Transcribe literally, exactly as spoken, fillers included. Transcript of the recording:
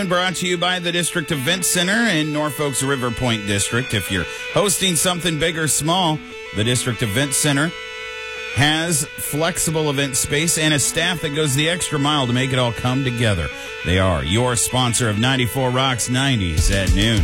Brought to you by the District Event Center in Norfolk's River Point District. If you're hosting something big or small, the District Event Center has flexible event space and a staff that goes the extra mile to make it all come together. They are your sponsor of ninety-four Rocks nineties at noon.